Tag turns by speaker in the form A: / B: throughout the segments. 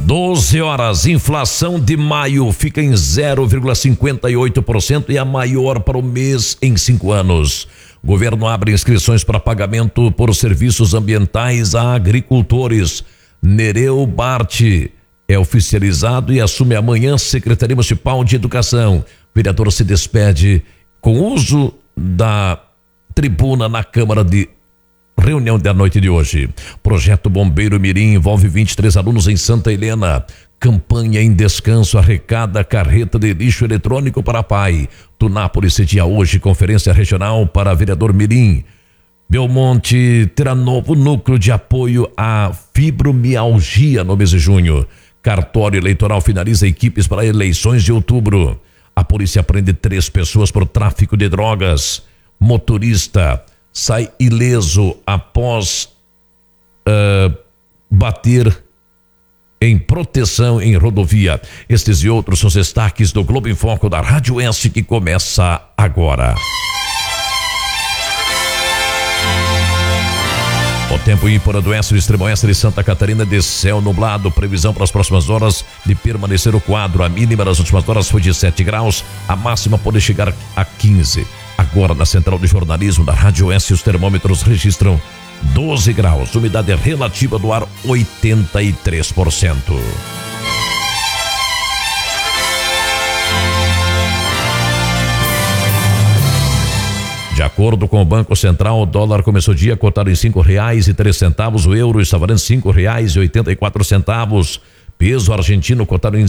A: 12 horas, inflação de maio fica em 0,58% e a maior para o mês em 5 anos. O governo abre inscrições para pagamento por serviços ambientais a agricultores. Nereu Bart é oficializado e assume amanhã Secretaria Municipal de Educação. O vereador se despede com uso da tribuna na Câmara de Reunião da noite de hoje. Projeto Bombeiro Mirim envolve 23 alunos em Santa Helena. Campanha em descanso arrecada carreta de lixo eletrônico para pai. Tunápolis cedia hoje conferência regional para vereador Mirim. Belmonte terá novo núcleo de apoio à fibromialgia no mês de junho. Cartório eleitoral finaliza equipes para eleições de outubro. A polícia prende 3 pessoas por tráfico de drogas. Motorista sai ileso após bater em proteção em rodovia. Estes e outros são os destaques do Globo em Foco da Rádio S, que começa agora. O tempo ímpar do oeste e extremo oeste de Santa Catarina, de céu nublado. Previsão para as próximas horas de permanecer o quadro. A mínima das últimas horas foi de 7 graus, a máxima pode chegar a 15. Agora na Central de Jornalismo da Rádio S, os termômetros registram 12 graus, umidade relativa do ar 83%. De acordo com o Banco Central, o dólar começou o dia cotado em R$5,03, o euro está valendo R$5,84, peso argentino cotado em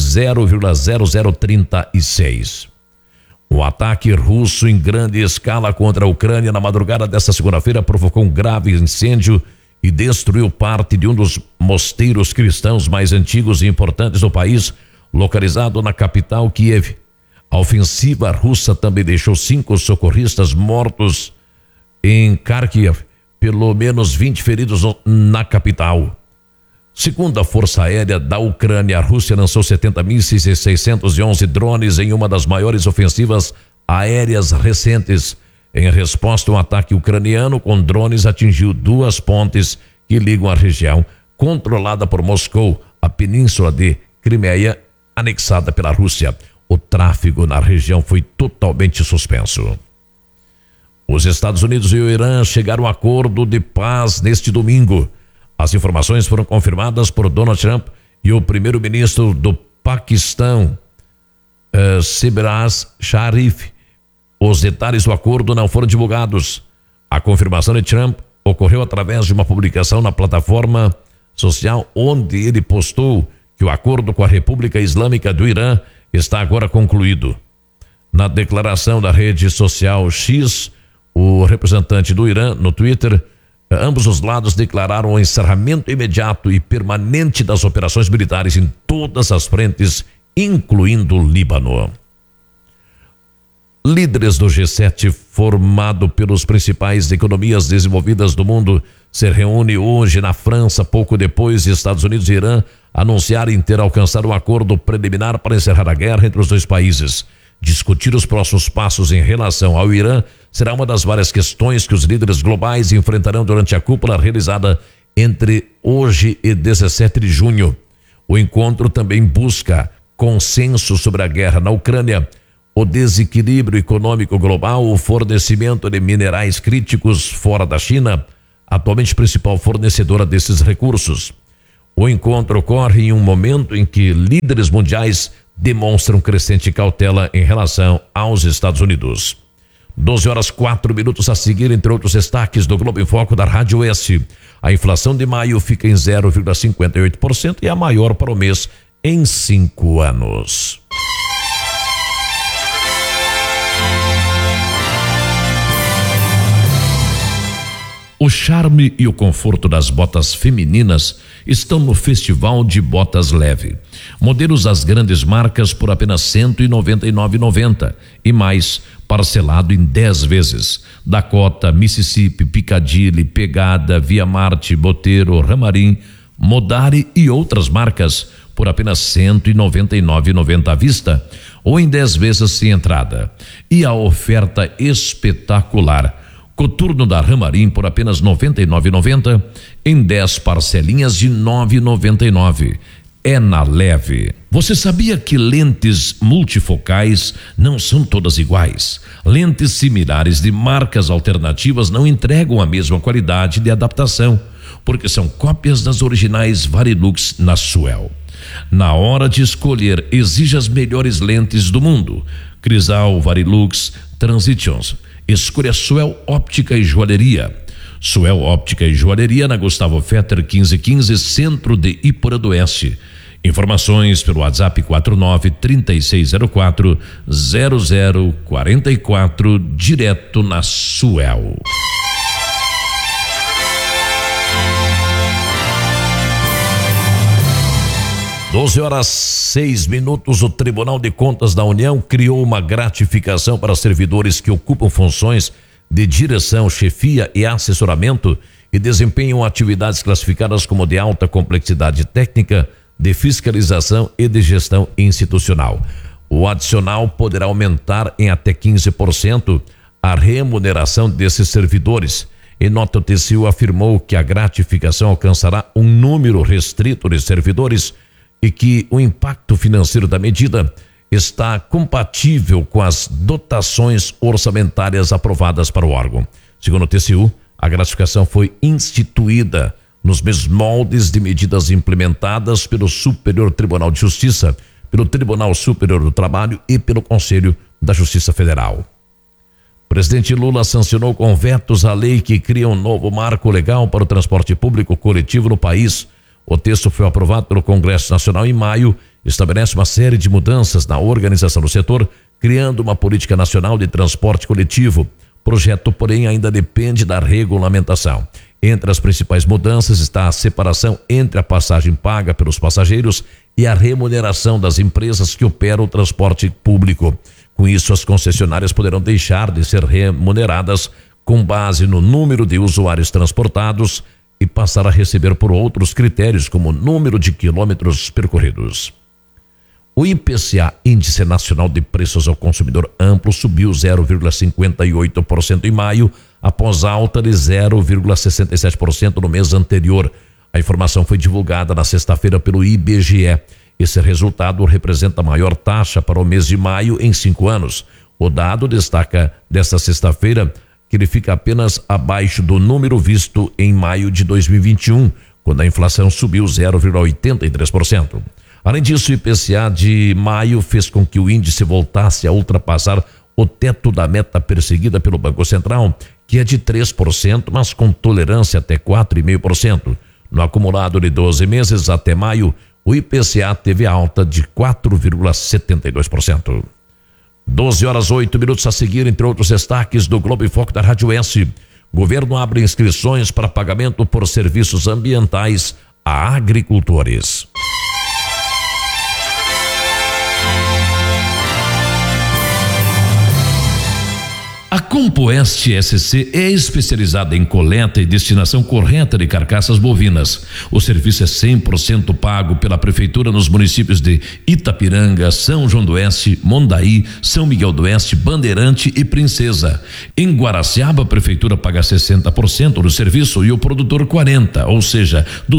A: 0,0036. O ataque russo em grande escala contra a Ucrânia na madrugada desta segunda-feira provocou um grave incêndio e destruiu parte de um dos mosteiros cristãos mais antigos e importantes do país, localizado na capital Kiev. A ofensiva russa também deixou 5 socorristas mortos em Kharkiv, pelo menos 20 feridos na capital. Segundo a Força Aérea da Ucrânia, a Rússia lançou 70 mísseis e 611 drones em uma das maiores ofensivas aéreas recentes. Em resposta, um ataque ucraniano com drones atingiu 2 pontes que ligam a região controlada por Moscou, a península de Crimeia, anexada pela Rússia. O tráfego na região foi totalmente suspenso. Os Estados Unidos e o Irã chegaram a acordo de paz neste domingo. As informações foram confirmadas por Donald Trump e o primeiro-ministro do Paquistão, Shehbaz Sharif. Os detalhes do acordo não foram divulgados. A confirmação de Trump ocorreu através de uma publicação na plataforma social, onde ele postou que o acordo com a República Islâmica do Irã está agora concluído. Na declaração da rede social X, o representante do Irã no Twitter, ambos os lados declararam o encerramento imediato e permanente das operações militares em todas as frentes, incluindo o Líbano. Líderes do G7, formado pelas principais economias desenvolvidas do mundo, se reúne hoje na França, pouco depois de Estados Unidos e Irã anunciarem ter alcançado um acordo preliminar para encerrar a guerra entre os dois países. Discutir os próximos passos em relação ao Irã será uma das várias questões que os líderes globais enfrentarão durante a cúpula realizada entre hoje e 17 de junho. O encontro também busca consenso sobre a guerra na Ucrânia, o desequilíbrio econômico global, o fornecimento de minerais críticos fora da China, atualmente principal fornecedora desses recursos. O encontro ocorre em um momento em que líderes mundiais demonstram crescente cautela em relação aos Estados Unidos. 12 horas 4 minutos a seguir, entre outros destaques do Globo em Foco da Rádio S. A inflação de maio fica em 0,58% e a maior para o mês em 5 anos. O charme e o conforto das botas femininas estão no Festival de Botas Leve. Modelos das grandes marcas por apenas R$ 199,90 e mais, parcelado em 10 vezes. Dakota, Mississippi, Piccadilly, Pegada, Via Marte, Bottero, Ramarim, Modari e outras marcas por apenas R$ 199,90 à vista ou em 10 vezes sem entrada. E a oferta espetacular: Coturno da Ramarim por apenas R$ 99,90 em 10 parcelinhas de R$ 9,99. é na Leve. Você sabia que lentes multifocais não são todas iguais? Lentes similares de marcas alternativas não entregam a mesma qualidade de adaptação, porque são cópias das originais Varilux na Suel. Na hora de escolher, exija as melhores lentes do mundo. Crisal, Varilux, Transitions. Escolha Suel Óptica e Joalheria. Suel Óptica e Joalheria na Gustavo Fetter 1515, centro de Iporã do Oeste. Informações pelo WhatsApp 49-3604-0044, direto na Suel. 12h06. O Tribunal de Contas da União criou uma gratificação para servidores que ocupam funções de direção, chefia e assessoramento e desempenham atividades classificadas como de alta complexidade técnica, de fiscalização e de gestão institucional. O adicional poderá aumentar em até 15% a remuneração desses servidores. Em nota, o TCU afirmou que a gratificação alcançará um número restrito de servidores e que o impacto financeiro da medida está compatível com as dotações orçamentárias aprovadas para o órgão. Segundo o TCU, a gratificação foi instituída nos mesmos moldes de medidas implementadas pelo Superior Tribunal de Justiça, pelo Tribunal Superior do Trabalho e pelo Conselho da Justiça Federal. O presidente Lula sancionou com vetos a lei que cria um novo marco legal para o transporte público coletivo no país. O texto foi aprovado pelo Congresso Nacional em maio, estabelece uma série de mudanças na organização do setor, criando uma política nacional de transporte coletivo. O projeto, porém, ainda depende da regulamentação. Entre as principais mudanças está a separação entre a passagem paga pelos passageiros e a remuneração das empresas que operam o transporte público. Com isso, as concessionárias poderão deixar de ser remuneradas com base no número de usuários transportados e passar a receber por outros critérios, como número de quilômetros percorridos. O IPCA, Índice Nacional de Preços ao Consumidor Amplo, subiu 0,58% em maio, após alta de 0,67% no mês anterior. A informação foi divulgada na sexta-feira pelo IBGE. Esse resultado representa a maior taxa para o mês de maio em 5 anos. O dado destaca desta sexta-feira que ele fica apenas abaixo do número visto em maio de 2021, quando a inflação subiu 0,83%. Além disso, o IPCA de maio fez com que o índice voltasse a ultrapassar o teto da meta perseguida pelo Banco Central, que é de 3%, mas com tolerância até 4,5%. No acumulado de 12 meses até maio, o IPCA teve alta de 4,72%. 12h08 a seguir, entre outros destaques do Globo em Foco da Rádio S. Governo abre inscrições para pagamento por serviços ambientais a agricultores. A Compoeste SC é especializada em coleta e destinação correta de carcaças bovinas. O serviço é 100% pago pela Prefeitura nos municípios de Itapiranga, São João do Oeste, Mondaí, São Miguel do Oeste, Bandeirante e Princesa. Em Guaraciaba, a Prefeitura paga 60% do serviço e o produtor 40%, ou seja, R$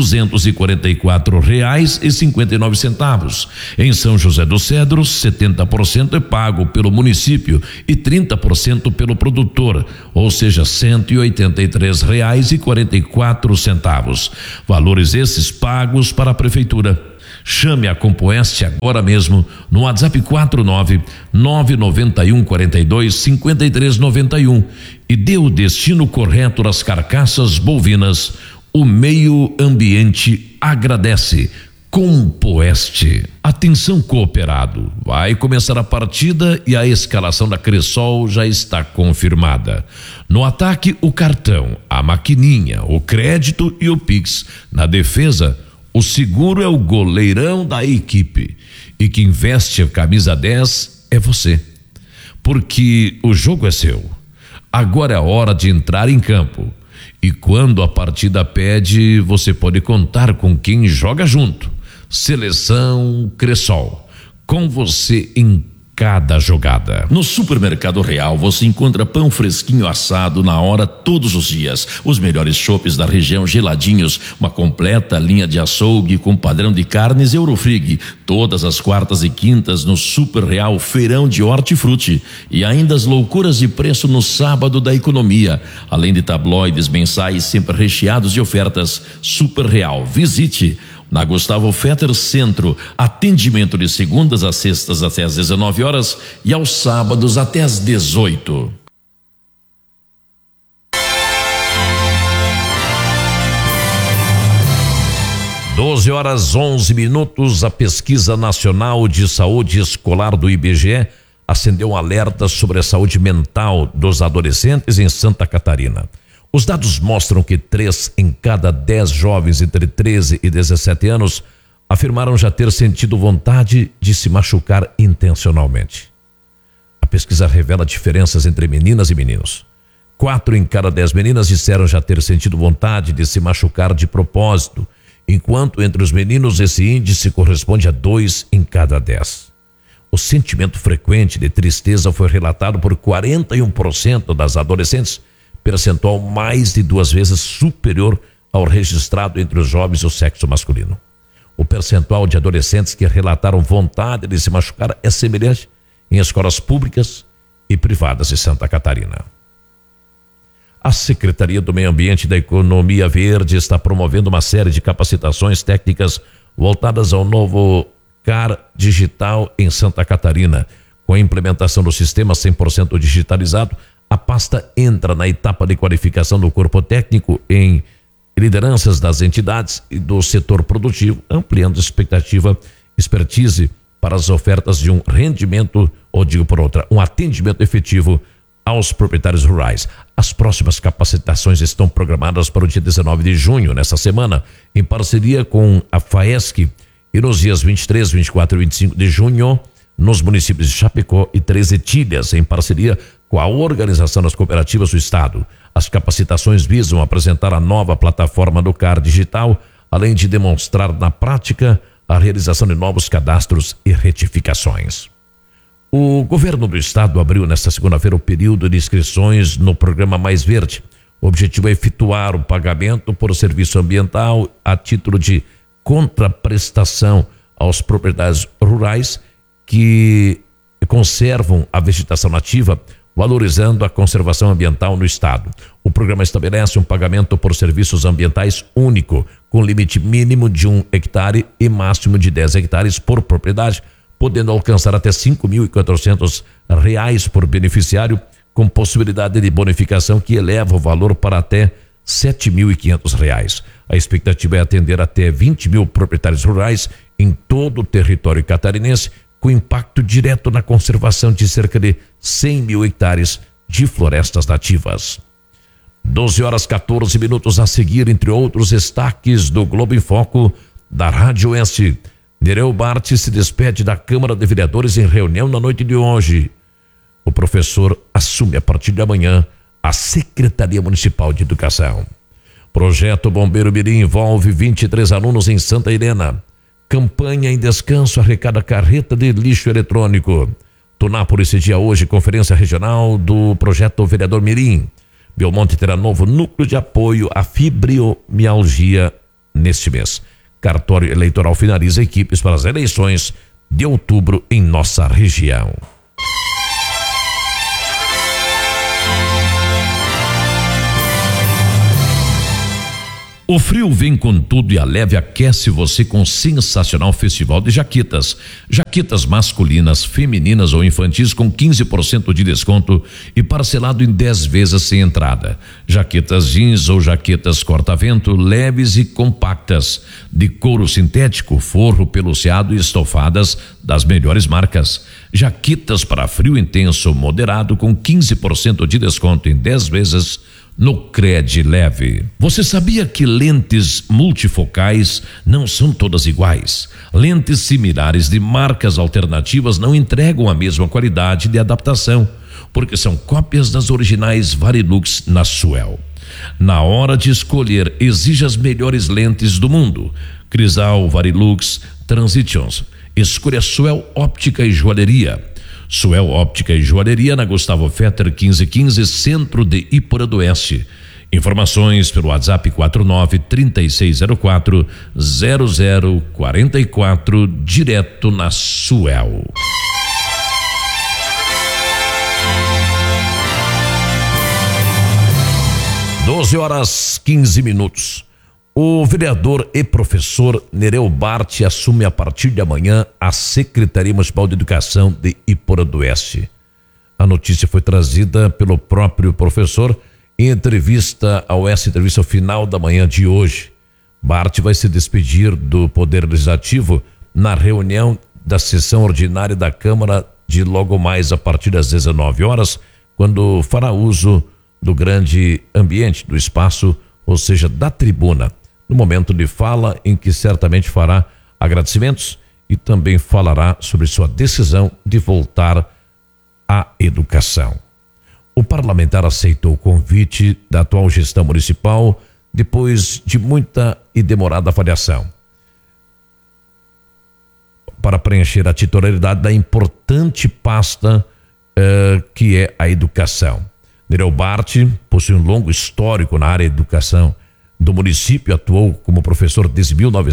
A: 244,59. Em São José dos Cedros, 70% é pago pelo município e 30% pelo produtor, ou seja, R$ 183,44. Valores esses pagos para a Prefeitura. Chame a Compoeste agora mesmo no WhatsApp 49-99142-5391 e dê o destino correto das carcaças bovinas. O meio ambiente agradece. Compoeste. Atenção, cooperado. Vai começar a partida e a escalação da Cressol já está confirmada. No ataque, o cartão, a maquininha, o crédito e o Pix. Na defesa, o seguro é o goleirão da equipe. E quem veste a camisa 10 é você. Porque o jogo é seu. Agora é a hora de entrar em campo. E quando a partida pede, você pode contar com quem joga junto. Seleção Cressol, com você em cada jogada.
B: No Supermercado Real você encontra pão fresquinho assado na hora todos os dias, os melhores chopes da região geladinhos, uma completa linha de açougue com padrão de carnes Eurofrig, todas as quartas e quintas no Super Real Feirão de Hortifruti e ainda as loucuras de preço no sábado da economia, além de tabloides mensais sempre recheados de ofertas. Super Real, visite na Gustavo Fetter Centro, atendimento de segundas a sextas até às 19 horas e aos sábados até às 18.
A: Doze horas 11 minutos. A Pesquisa Nacional de Saúde Escolar do IBGE acendeu um alerta sobre a saúde mental dos adolescentes em Santa Catarina. Os dados mostram que 3 em cada 10 jovens entre 13 e 17 anos afirmaram já ter sentido vontade de se machucar intencionalmente. A pesquisa revela diferenças entre meninas e meninos. 4 em cada 10 meninas disseram já ter sentido vontade de se machucar de propósito, enquanto entre os meninos esse índice corresponde a 2 em cada 10. O sentimento frequente de tristeza foi relatado por 41% das adolescentes, percentual mais de 2 vezes superior ao registrado entre os jovens do sexo masculino. O percentual de adolescentes que relataram vontade de se machucar é semelhante em escolas públicas e privadas de Santa Catarina. A Secretaria do Meio Ambiente e da Economia Verde está promovendo uma série de capacitações técnicas voltadas ao novo CAR digital em Santa Catarina. Com a implementação do sistema 100% digitalizado, a pasta entra na etapa de qualificação do corpo técnico em lideranças das entidades e do setor produtivo, ampliando a expertise para as ofertas de um rendimento, ou digo por outra, um atendimento efetivo aos proprietários rurais. As próximas capacitações estão programadas para o dia 19 de junho, nessa semana, em parceria com a FAESC, e nos dias 23, 24 e 25 de junho, nos municípios de Chapecó e Três Etilhas, em parceria com a Organização das Cooperativas do Estado. As capacitações visam apresentar a nova plataforma do CAR digital, além de demonstrar na prática a realização de novos cadastros e retificações. O governo do estado abriu nesta segunda-feira o período de inscrições no programa Mais Verde. O objetivo é efetuar o pagamento por serviço ambiental a título de contraprestação aos proprietários rurais que conservam a vegetação nativa, valorizando a conservação ambiental no estado. O programa estabelece um pagamento por serviços ambientais único, com limite mínimo de 1 hectare e máximo de 10 hectares por propriedade, podendo alcançar até R$ 5.400 por beneficiário, com possibilidade de bonificação que eleva o valor para até R$ 7.500. A expectativa é atender até 20 mil proprietários rurais em todo o território catarinense, com impacto direto na conservação de cerca de 100 mil hectares de florestas nativas. 12 horas 14 minutos a seguir, entre outros destaques do Globo em Foco da Rádio Oeste. Nereu Bart se despede da Câmara de Vereadores em reunião na noite de hoje. O professor assume a partir de amanhã a Secretaria Municipal de Educação. Projeto Bombeiro Mirim envolve 23 alunos em Santa Helena. Campanha em descanso arrecada carreta de lixo eletrônico. Tunápolis cedia hoje conferência regional do projeto Vereador Mirim. Belmonte terá novo núcleo de apoio à fibromialgia neste mês. Cartório eleitoral finaliza equipes para as eleições de outubro em nossa região. O frio vem com tudo e a Leve aquece você com o sensacional festival de jaquetas. Jaquetas masculinas, femininas ou infantis com 15% de desconto e parcelado em 10 vezes sem entrada. Jaquetas jeans ou jaquetas corta-vento leves e compactas, de couro sintético, forro peluciado e estofadas das melhores marcas. Jaquetas para frio intenso moderado com 15% de desconto em 10 vezes no Cred Leve. Você sabia que lentes multifocais não são todas iguais? Lentes similares de marcas alternativas não entregam a mesma qualidade de adaptação, porque são cópias das originais Varilux na Suel. Na hora de escolher, exija as melhores lentes do mundo. Crisal, Varilux, Transitions. Escolha Suel Óptica e Joalheria. Suel Óptica e Joalheria na Gustavo Fetter 1515, centro de Iporã do Oeste. Informações pelo WhatsApp 49-3604-0044, direto na Suel. 12h15. O vereador e professor Nereu Bart assume a partir de amanhã a Secretaria Municipal de Educação de Iporã do Oeste. A notícia foi trazida pelo próprio professor em entrevista ao Oeste, entrevista ao final da manhã de hoje. Bart vai se despedir do Poder Legislativo na reunião da sessão ordinária da Câmara de logo mais a partir das 19 horas, quando fará uso do grande ambiente, do espaço, ou seja, da tribuna, no momento de fala em que certamente fará agradecimentos e também falará sobre sua decisão de voltar à educação. O parlamentar aceitou o convite da atual gestão municipal depois de muita e demorada avaliação para preencher a titularidade da importante pasta que é a educação. Nereu Bart possui um longo histórico na área de educação do município, atuou como professor desde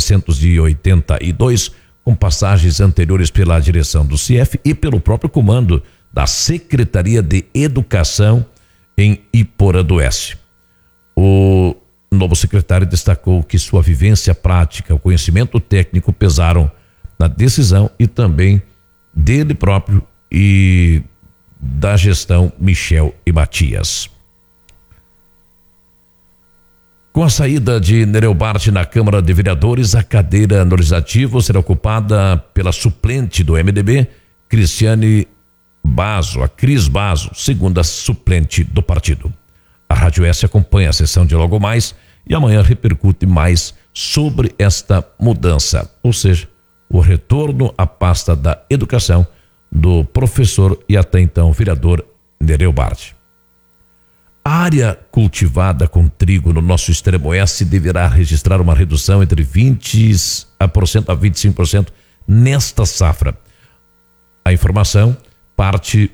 A: 1982, com passagens anteriores pela direção do CIEF e pelo próprio comando da Secretaria de Educação em Iporã do Oeste. O novo secretário destacou que sua vivência prática, o conhecimento técnico pesaram na decisão e também dele próprio e da gestão Michel e Matias. Com a saída de Nereu Bart na Câmara de Vereadores, a cadeira no Legislativo será ocupada pela suplente do MDB, Cristiane Basso, a Cris Basso, segunda suplente do partido. A Rádio S acompanha a sessão de logo mais e amanhã repercute mais sobre esta mudança, ou seja, o retorno à pasta da educação do professor e até então vereador Nereu Bart. A área cultivada com trigo no nosso extremo oeste deverá registrar uma redução entre 20% a 25% nesta safra. A informação parte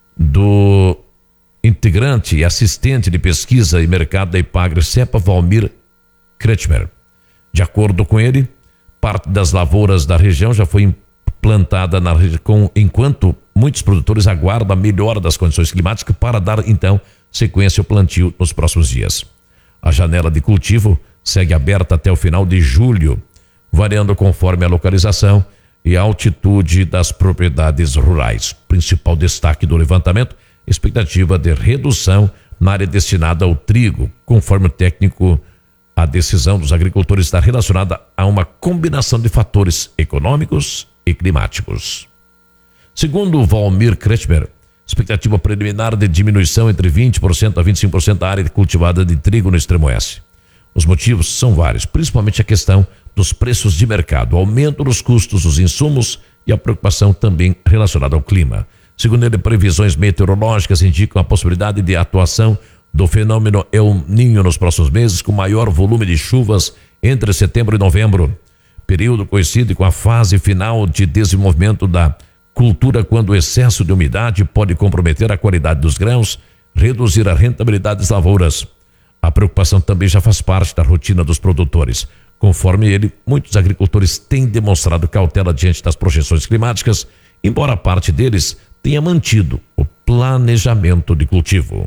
A: do integrante e assistente de pesquisa e mercado da Ipagre-Cepa, Valmir Kretschmer. De acordo com ele, parte das lavouras da região já foi plantada na região, enquanto muitos produtores aguardam a melhora das condições climáticas para dar então sequência ao plantio nos próximos dias. A janela de cultivo segue aberta até o final de julho, variando conforme a localização e a altitude das propriedades rurais. Principal destaque do levantamento, expectativa de redução na área destinada ao trigo. Conforme o técnico, a decisão dos agricultores está relacionada a uma combinação de fatores econômicos e climáticos. Segundo o Valmir Kretschmer, expectativa preliminar de diminuição entre 20% a 25% da área cultivada de trigo no extremo oeste. Os motivos são vários, principalmente a questão dos preços de mercado, o aumento dos custos dos insumos e a preocupação também relacionada ao clima. Segundo ele, previsões meteorológicas indicam a possibilidade de atuação do fenômeno El Niño nos próximos meses, com maior volume de chuvas entre setembro e novembro. Período coincide com a fase final de desenvolvimento da cultura, quando o excesso de umidade pode comprometer a qualidade dos grãos, reduzir a rentabilidade das lavouras. A preocupação também já faz parte da rotina dos produtores. Conforme ele, muitos agricultores têm demonstrado cautela diante das projeções climáticas, embora parte deles tenha mantido o planejamento de cultivo.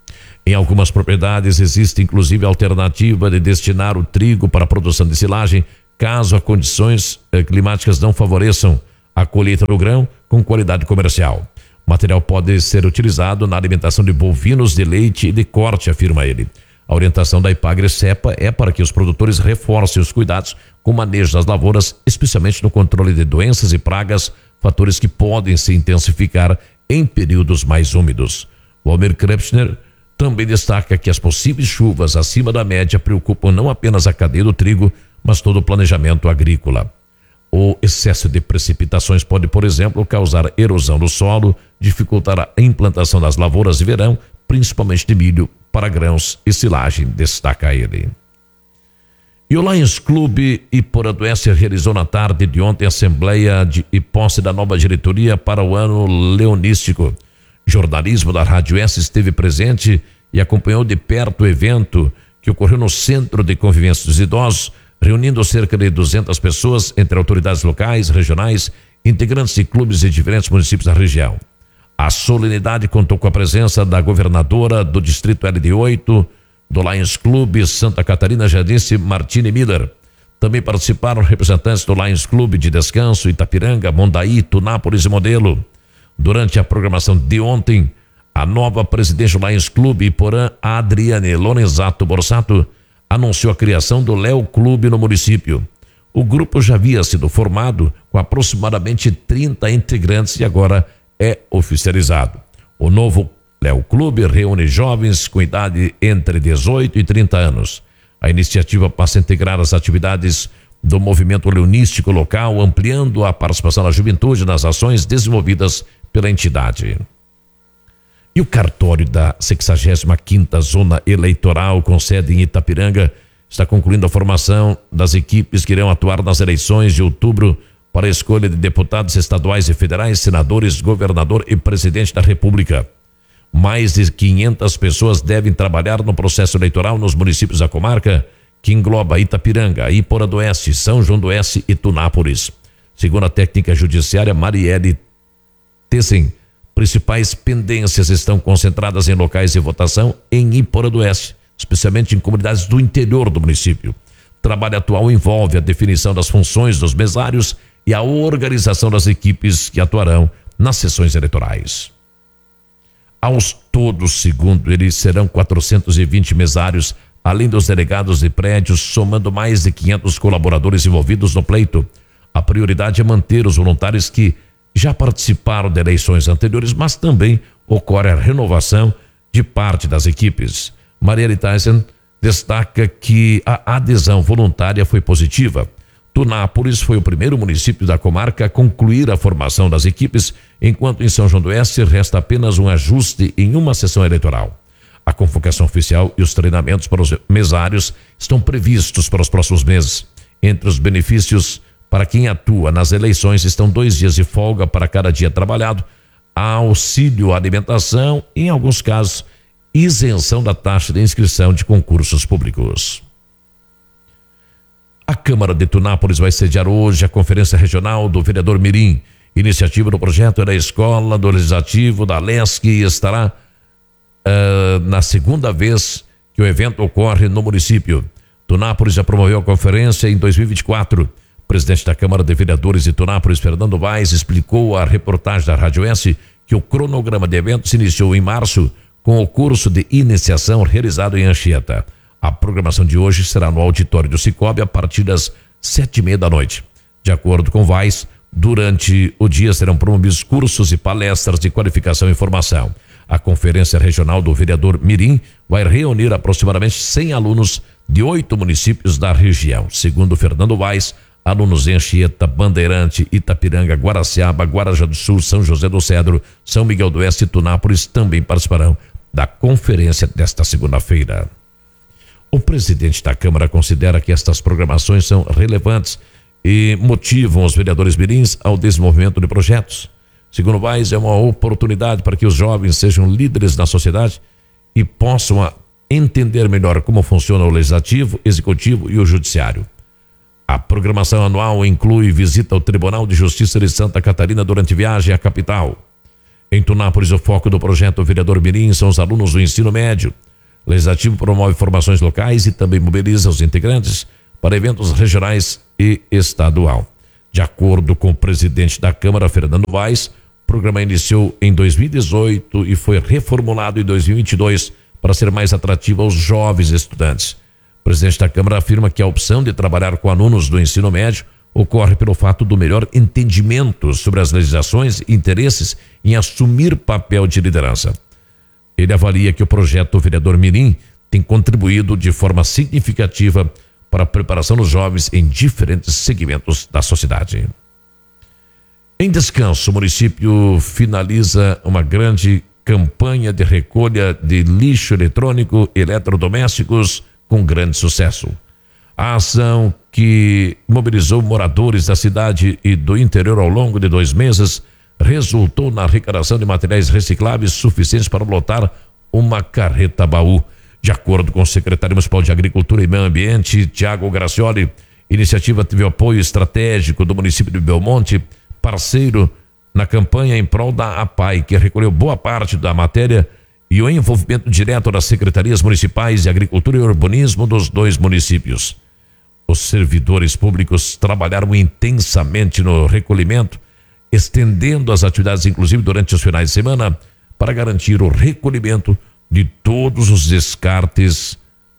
A: Em algumas propriedades existe inclusive a alternativa de destinar o trigo para a produção de silagem, caso as condições climáticas não favoreçam a colheita do grão com qualidade comercial. O material pode ser utilizado na alimentação de bovinos de leite e de corte, afirma ele. A orientação da Ipagre-Cepa é para que os produtores reforcem os cuidados com o manejo das lavouras, especialmente no controle de doenças e pragas, fatores que podem se intensificar em períodos mais úmidos. Valmir Kretschmer também destaca que as possíveis chuvas acima da média preocupam não apenas a cadeia do trigo, mas todo o planejamento agrícola. O excesso de precipitações pode, por exemplo, causar erosão do solo, dificultar a implantação das lavouras de verão, principalmente de milho, para grãos e silagem, destaca ele. E o Lions Clube Iporã-do-Oeste realizou na tarde de ontem a assembleia e posse da nova diretoria para o ano leonístico. Jornalismo da Rádio S esteve presente e acompanhou de perto o evento que ocorreu no Centro de Convivência dos Idosos, reunindo cerca de 200 pessoas entre autoridades locais, regionais, integrantes de clubes de diferentes municípios da região. A solenidade contou com a presença da governadora do Distrito LD8, do Lions Clube Santa Catarina, Janice Martini Miller. Também participaram representantes do Lions Clube de Descanso, Itapiranga, Mondaí, Tunápolis e Modelo. Durante a programação de ontem, a nova presidente do Lions Clube Iporã, Adriane Lorenzato Borsato, anunciou a criação do Léo Clube no município. O grupo já havia sido formado com aproximadamente 30 integrantes e agora é oficializado. O novo Léo Clube reúne jovens com idade entre 18 e 30 anos. A iniciativa passa a integrar as atividades do movimento leonístico local, ampliando a participação da juventude nas ações desenvolvidas pela entidade. E o cartório da 65ª Zona Eleitoral, com sede em Itapiranga, está concluindo a formação das equipes que irão atuar nas eleições de outubro para a escolha de deputados estaduais e federais, senadores, governador e presidente da República. Mais de 500 pessoas devem trabalhar no processo eleitoral nos municípios da comarca, que engloba Itapiranga, Iporã-do-Oeste, São João do Oeste e Tunápolis. Segundo a técnica judiciária Marielle Tessen, principais pendências estão concentradas em locais de votação em Iporã-do-Oeste, especialmente em comunidades do interior do município. O trabalho atual envolve a definição das funções dos mesários e a organização das equipes que atuarão nas sessões eleitorais. Aos todos, segundo eles, serão 420 mesários, além dos delegados de prédios, somando mais de 500 colaboradores envolvidos no pleito. A prioridade é manter os voluntários que já participaram de eleições anteriores, mas também ocorre a renovação de parte das equipes. Marielle Tyson destaca que a adesão voluntária foi positiva. Tunápolis foi o primeiro município da comarca a concluir a formação das equipes, enquanto em São João do Oeste resta apenas um ajuste em uma sessão eleitoral. A convocação oficial e os treinamentos para os mesários estão previstos para os próximos meses. Entre os benefícios para quem atua nas eleições estão 2 dias de folga para cada dia trabalhado, auxílio à alimentação e, em alguns casos, isenção da taxa de inscrição de concursos públicos. A Câmara de Tunápolis vai sediar hoje a Conferência Regional do Vereador Mirim. Iniciativa do projeto é da Escola do Legislativo da LESC e estará na segunda vez que o evento ocorre no município. Tunápolis já promoveu a conferência em 2024. O presidente da Câmara de Vereadores de Tunápolis, Fernando Vaz, explicou à reportagem da Rádio S que o cronograma de evento se iniciou em março com o curso de iniciação realizado em Anchieta. A programação de hoje será no auditório do Cicobi a partir das 7:30 da noite. De acordo com Vaz, durante o dia serão promovidos cursos e palestras de qualificação e formação. A Conferência Regional do Vereador Mirim vai reunir aproximadamente 100 alunos de 8 municípios da região. Segundo Fernando Vaz, alunos em Anchieta, Bandeirante, Itapiranga, Guaraciaba, Guarajá do Sul, São José do Cedro, São Miguel do Oeste e Tunápolis também participarão da conferência desta segunda-feira. O presidente da Câmara considera que estas programações são relevantes e motivam os vereadores mirins ao desenvolvimento de projetos. Segundo Vaz, é uma oportunidade para que os jovens sejam líderes na sociedade e possam entender melhor como funciona o legislativo, executivo e o judiciário. A programação anual inclui visita ao Tribunal de Justiça de Santa Catarina durante viagem à capital. Em Tunápolis, o foco do projeto Vereador Mirim são os alunos do ensino médio. O Legislativo promove formações locais e também mobiliza os integrantes para eventos regionais e estadual. De acordo com o presidente da Câmara, Fernando Vaz, o programa iniciou em 2018 e foi reformulado em 2022 para ser mais atrativo aos jovens estudantes. O presidente da Câmara afirma que a opção de trabalhar com alunos do ensino médio ocorre pelo fato do melhor entendimento sobre as legislações e interesses em assumir papel de liderança. Ele avalia que o projeto Vereador Mirim tem contribuído de forma significativa para a preparação dos jovens em diferentes segmentos da sociedade. Em Descanso, o município finaliza uma grande campanha de recolha de lixo eletrônico e eletrodomésticos com grande sucesso. A ação, que mobilizou moradores da cidade e do interior ao longo de 2 meses, resultou na arrecadação de materiais recicláveis suficientes para lotar uma carreta-baú. De acordo com o secretário municipal de Agricultura e Meio Ambiente, Tiago Gracioli, a iniciativa teve o apoio estratégico do município de Belmonte, parceiro na campanha em prol da APAI, que recolheu boa parte da matéria, e o envolvimento direto das secretarias municipais de Agricultura e Urbanismo dos 2 municípios. Os servidores públicos trabalharam intensamente no recolhimento, estendendo as atividades inclusive durante os finais de semana, para garantir o recolhimento de todos os descartes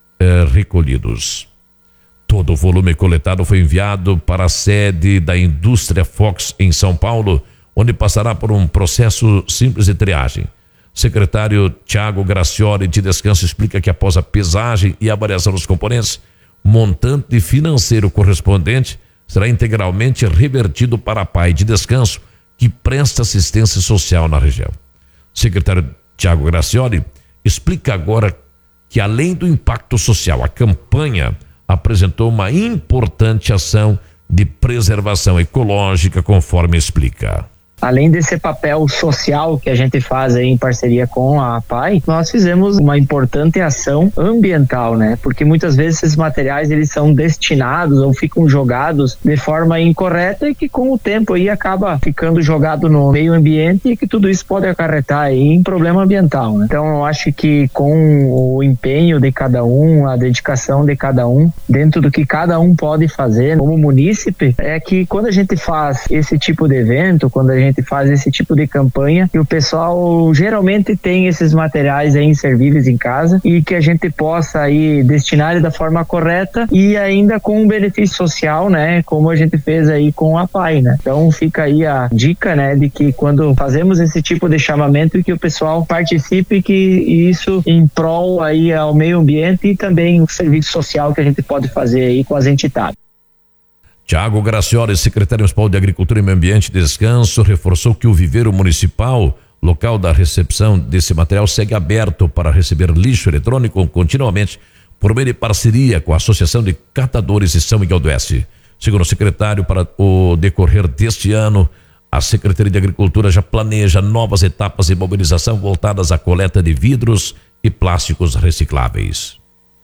A: recolhidos. Todo o volume coletado foi enviado para a sede da Indústria Fox em São Paulo, onde passará por um processo simples de triagem. Secretário Tiago Gracioli de Descanso explica que após a pesagem e avaliação dos componentes, o montante financeiro correspondente será integralmente revertido para a APAI de Descanso, que presta assistência social na região. Secretário Tiago Gracioli explica agora que, além do impacto social, a campanha apresentou uma importante ação de preservação ecológica, conforme explica.
C: Além desse papel social que a gente faz aí em parceria com a APAI, nós fizemos uma importante ação ambiental, né? Porque muitas vezes esses materiais eles são destinados ou ficam jogados de forma incorreta e que com o tempo aí acaba ficando jogado no meio ambiente e que tudo isso pode acarretar aí em problema ambiental, né? Então eu acho que com o empenho de cada um, a dedicação de cada um, dentro do que cada um pode fazer como munícipe, é que quando a gente faz esse tipo de evento, quando a gente faz esse tipo de campanha, e o pessoal geralmente tem esses materiais aí inservíveis em casa e que a gente possa aí destinar da forma correta e ainda com um benefício social, né, como a gente fez aí com a APAI, né? Então fica aí a dica, né, de que quando fazemos esse tipo de chamamento, que o pessoal participe, que isso em prol aí ao meio ambiente e também o serviço social que a gente pode fazer aí com as entidades.
A: Tiago Gracioli, secretário municipal de Agricultura e Meio Ambiente e Descanso, reforçou que o viveiro municipal, local da recepção desse material, segue aberto para receber lixo eletrônico continuamente por meio de parceria com a Associação de Catadores de São Miguel do Oeste. Segundo o secretário, para o decorrer deste ano, a Secretaria de Agricultura já planeja novas etapas de mobilização voltadas à coleta de vidros e plásticos recicláveis.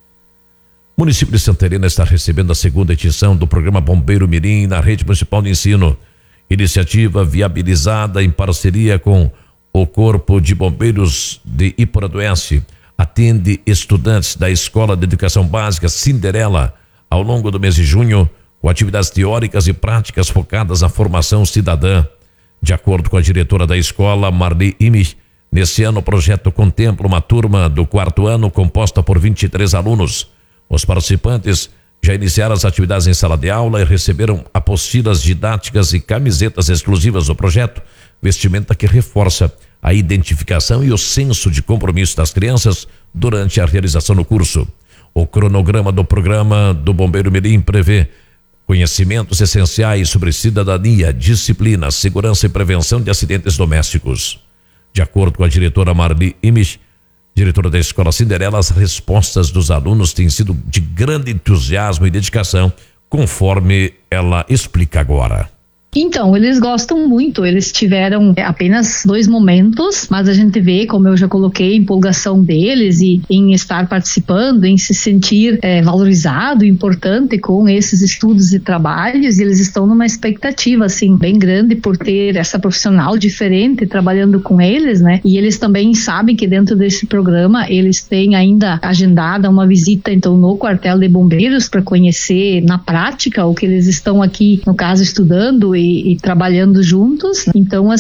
A: O município de Santa Helena está recebendo a 2ª edição do programa Bombeiro Mirim na rede municipal de ensino. Iniciativa viabilizada em parceria com o Corpo de Bombeiros de Iporã do Oeste. Atende estudantes da Escola de Educação Básica Cinderela ao longo do mês de junho, com atividades teóricas e práticas focadas na formação cidadã. De acordo com a diretora da escola, Marli Imich, nesse ano o projeto contempla uma turma do 4º ano composta por 23 alunos. Os participantes já iniciaram as atividades em sala de aula e receberam apostilas didáticas e camisetas exclusivas do projeto, vestimenta que reforça a identificação e o senso de compromisso das crianças durante a realização do curso. O cronograma do programa do Bombeiro Mirim prevê conhecimentos essenciais sobre cidadania, disciplina, segurança e prevenção de acidentes domésticos. De acordo com a diretora Marli Imich, diretora da Escola Cinderela, as respostas dos alunos têm sido de grande entusiasmo e dedicação, conforme ela explica agora.
D: Então, eles gostam muito, eles tiveram apenas 2 momentos, mas a gente vê, como eu já coloquei, a empolgação deles e em estar participando, em se sentir valorizado, importante com esses estudos e trabalhos, e eles estão numa expectativa, assim, bem grande por ter essa profissional diferente trabalhando com eles, né? E eles também sabem que dentro desse programa, eles têm ainda agendada uma visita, então, no quartel de bombeiros para conhecer na prática o que eles estão aqui, no caso, estudando e trabalhando juntos. Então,